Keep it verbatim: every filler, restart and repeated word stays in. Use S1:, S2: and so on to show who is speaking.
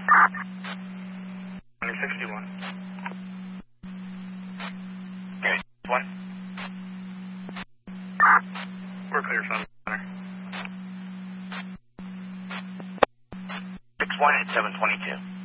S1: twenty sixty-one. Okay, one. We're clear from center.
S2: six one at seven twenty-two.